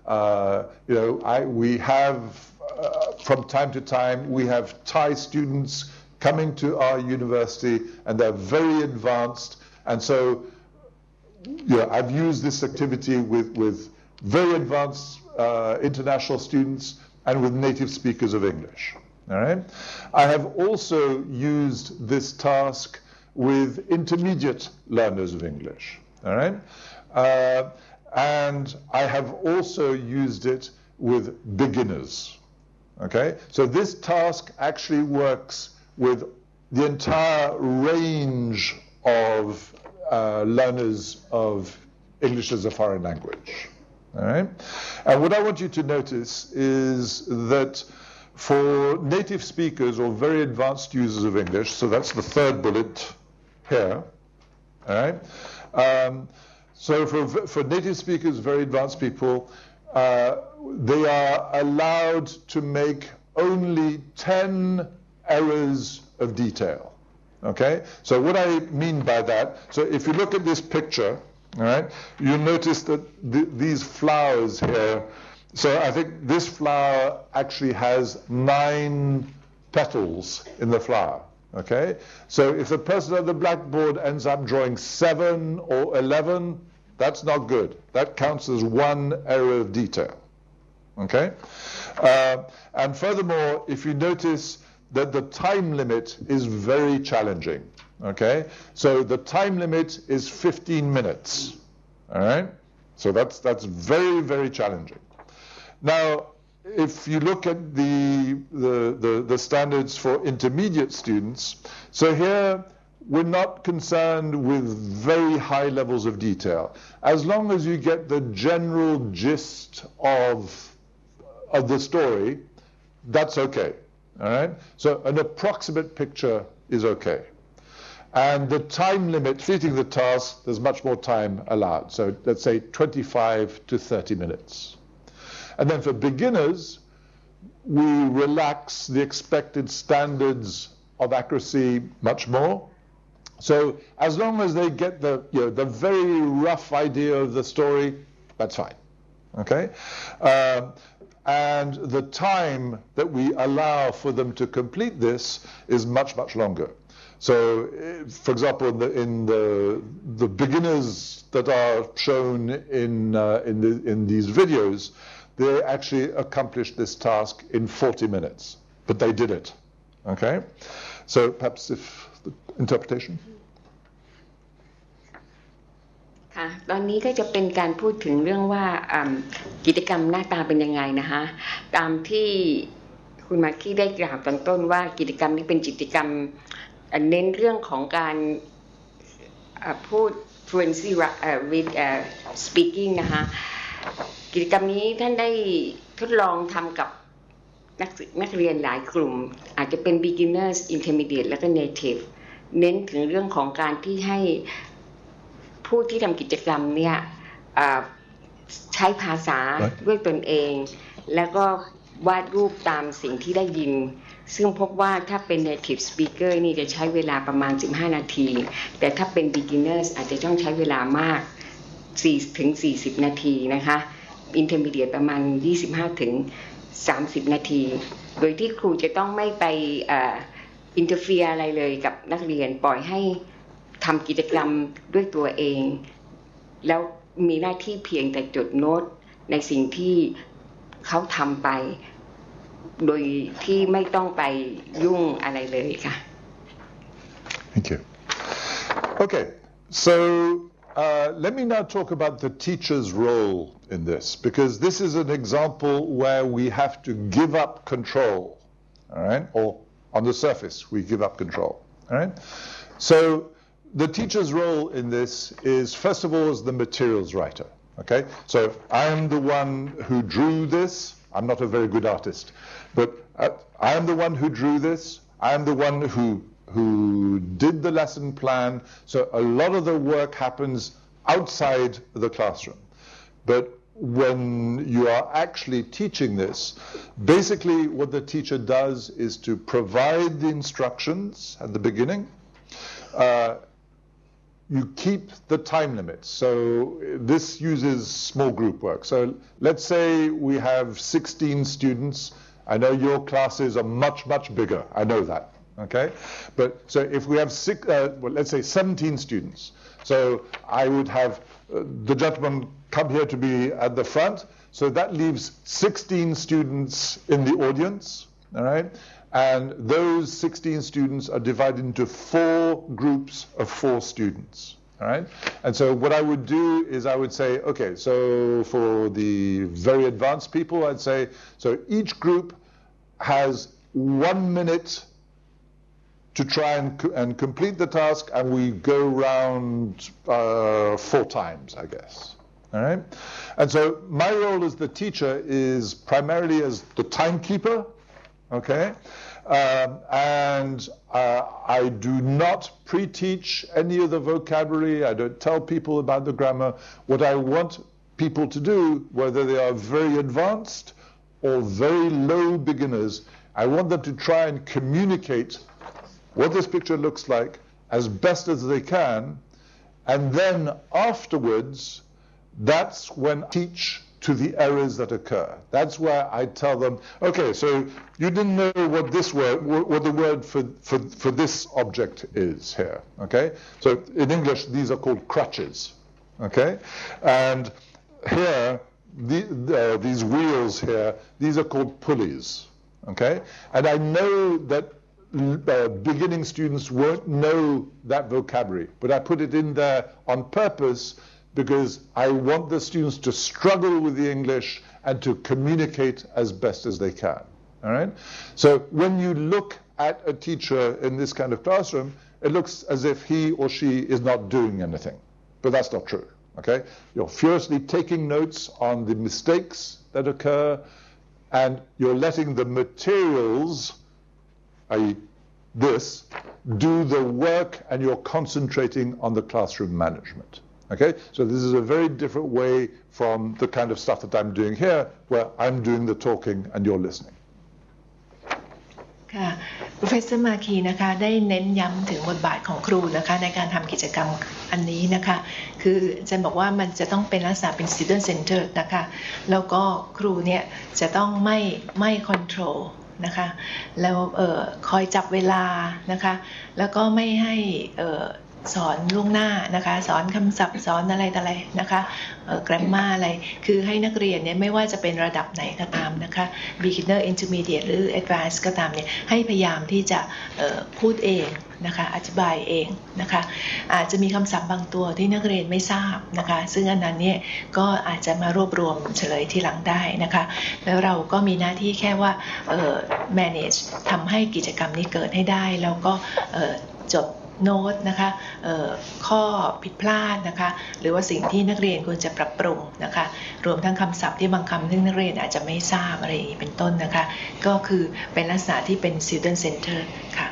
We have, from time to time, we have Thai students coming to our university, and they're very advanced. And so, I've used this activity with very advanced international students and with native speakers of English. All right. I have also used this task with intermediate learners of English. All right. And I have also used it with beginners. Okay. So this task actually works with the entire range of learners of English as a foreign language. All right. And what I want you to notice is that for native speakers or very advanced users of English, so that's the third bullet here, all right? So for native speakers, very advanced people, they are allowed to make only 10 errors of detail, okay? So what I mean by that, so if you look at this picture, all right, you'll notice that these flowers here, so I think this flower actually has 9 petals in the flower, okay? So if the person at the blackboard ends up drawing 7 or 11, that's not good. That counts as 1 error of detail, okay? And furthermore, if you notice that the time limit is very challenging, okay? So the time limit is 15 minutes, all right? So that's very, very challenging. Now, if you look at the standards for intermediate students, so here we're not concerned with very high levels of detail. As long as you get the general gist of the story, that's okay, all right? So an approximate picture is okay. And the time limit, completing the task, there's much more time allowed. So let's say 25 to 30 minutes. And then for beginners, we relax the expected standards of accuracy much more. So as long as they get the very rough idea of the story, that's fine, okay? And the time that we allow for them to complete this is much, much longer. So, for example, in the beginners that are shown in these videos, they actually accomplished this task in 40 minutes, but they did it, okay? So perhaps if the interpretation. ค่ะตอนนี้ก็จะเป็นการพูดถึงเรื่องว่ากิจกรรมหน้าตาเป็นยังไงนะคะตามที่คุณมาร์คี้ได้กล่าวตอนต้นว่ากิจกรรมนี้เป็นกิจกรรมเน้นเรื่องของการพูด fluency with speaking นะคะกิจกรรมนี้ท่านได้ทดลองทำกับนักเรียนหลายกลุ่มอาจจะเป็น beginners intermediate และก็ native เน้นถึงเรื่องของการที่ให้ผู้ที่ทำกิจกรรมเนี่ยใช้ภาษาด้วยตนเองแล้วก็วาดรูปตามสิ่งที่ได้ยินซึ่งพบว่าถ้าเป็น native speaker นี่จะใช้เวลาประมาณ15นาทีแต่ถ้าเป็น beginners อาจจะต้องใช้เวลามาก40 นาทีนะคะ intermediate ประมาณ25 ถึง 30 นาทีโดยที่ครูจะต้องไม่ไปinterfere อะไรเลยกับนักเรียนปล่อยให้ทำกิจกรรมด้วยตัวเองแล้วมีหน้าที่เพียงแต่จดโน้ตในสิ่งที่เขาทำไปโดยที่ไม่ต้องไปยุ่งอะไรเลยค่ะ Thank you. Okay, so let me now talk about the teacher's role in this, because this is an example where we have to give up control, all right? Or on the surface, we give up control, all right? So the teacher's role in this is, first of all, as the materials writer, okay? So I am the one who drew this. I'm not a very good artist, but I am the one who drew this. I am the one who did the lesson plan. So a lot of the work happens outside the classroom. But when you are actually teaching this, basically what the teacher does is to provide the instructions at the beginning, you keep the time limits. So this uses small group work. So let's say we have 16 students. I know your classes are much, much bigger. I know that, okay? But so if we have let's say 17 students. So I would have the gentleman come here to be at the front. So that leaves 16 students in the audience, all right? And those 16 students are divided into 4 groups of 4 students, all right? And so what I would do is I would say, okay, so for the very advanced people, I'd say, so each group has 1 minute to try and complete the task, and we go round 4 times, I guess. All right? And so my role as the teacher is primarily as the timekeeper, okay? And I do not pre-teach any of the vocabulary. I don't tell people about the grammar. What I want people to do, whether they are very advanced or very low beginners, I want them to try and communicate what this picture looks like as best as they can, and then afterwards, that's when I teach to the errors that occur. That's where I tell them, okay, so you didn't know what this word, what the word for this object is here, okay? So in English, these are called crutches, okay? And here, these wheels here, these are called pulleys, okay? And I know that beginning students won't know that vocabulary, but I put it in there on purpose because I want the students to struggle with the English and to communicate as best as they can, all right? So when you look at a teacher in this kind of classroom, it looks as if he or she is not doing anything, but that's not true, okay? You're furiously taking notes on the mistakes that occur, and you're letting the materials, i.e. this, do the work, and you're concentrating on the classroom management. Okay? So this is a very different way from the kind of stuff that I'm doing here, where I'm doing the talking and you're listening. ค่ะ Professor Markey นะคะได้เน้นย้ำถึงบทบาทของครูนะคะในการทำกิจกรรมอันนี้นะคะคืออาจารย์บอกว่ามันจะต้องเป็นลักษณะเป็น student center นะคะแล้วก็ครูเนี่ยจะต้องไม่ control นะคะแล้วคอยจับเวลานะคะแล้วก็ไม่ให้สอนล่วงหน้านะคะสอนคำศัพท์สอนอะไรต่ออะไรนะคะgrammar อะไรคือให้นักเรียนเนี่ยไม่ว่าจะเป็นระดับไหนก็ตามนะคะ beginner intermediate หรือ advanced ก็ตามเนี่ยให้พยายามที่จะพูดเองนะคะอธิบายเองนะคะอาจจะมีคำศัพท์บางตัวที่นักเรียนไม่ทราบนะคะซึ่งอันนั้นเนี่ยก็อาจจะมารวบรวมเฉลยทีหลังได้นะคะแล้วเราก็มีหน้าที่แค่ว่าmanage ทำให้กิจกรรมนี้เกิดให้ได้แล้วก็จดโน้ตนะคะข้อผิดพลาดนะคะหรือว่าสิ่งที่นักเรียนควรจะปรับปรุงนะคะรวมทั้งคำศัพท์ที่บางคำที่นักเรียนอาจจะไม่ทราบอะไรอย่างนี้เป็นต้นนะคะก็คือเป็นลักษณะที่เป็น student center ค่ะ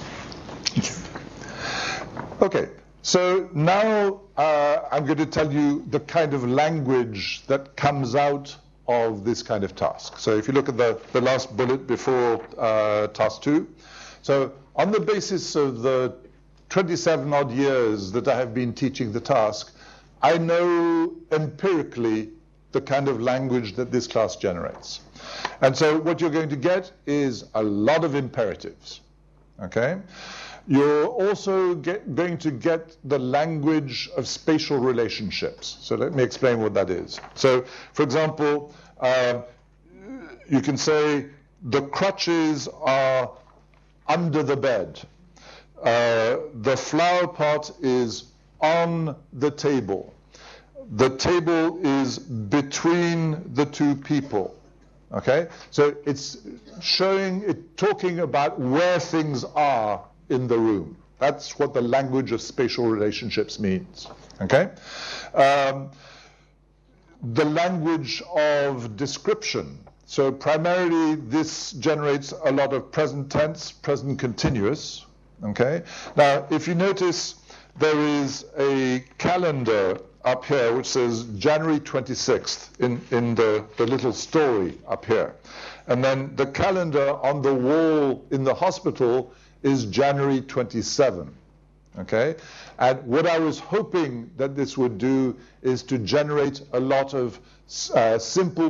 Okay, so now I'm going to tell you the kind of language that comes out of this kind of task. So if you look at the last bullet before task 2, so on the basis of the 27 odd years that I have been teaching the task, I know empirically the kind of language that this class generates. And so what you're going to get is a lot of imperatives, okay? You're also going to get the language of spatial relationships. So let me explain what that is. So, for example, you can say the crutches are under the bed. The flower pot is on the table. The table is between the two people. Okay? So it's talking about where things are in the room. That's what the language of spatial relationships means. Okay? The language of description. So primarily this generates a lot of present tense, present continuous. Okay? Now, if you notice, there is a calendar up here which says January 26th in the little story up here. And then the calendar on the wall in the hospital is January 27. Okay, and what I was hoping that this would do is to generate a lot of simple